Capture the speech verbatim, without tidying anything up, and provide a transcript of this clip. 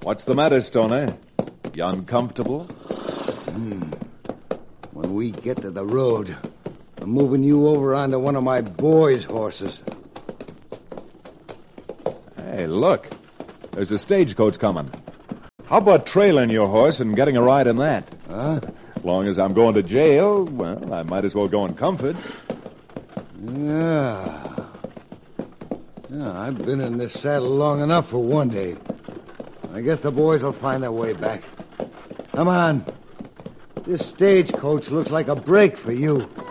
What's the matter, Stoner? You uncomfortable? Hmm. When we get to the road, I'm moving you over onto one of my boys' horses. Hey, look. There's a stagecoach coming. How about trailing your horse and getting a ride in that? Huh? As long as I'm going to jail, well, I might as well go in comfort. Yeah. Yeah, I've been in this saddle long enough for one day. I guess the boys will find their way back. Come on. This stagecoach looks like a break for you.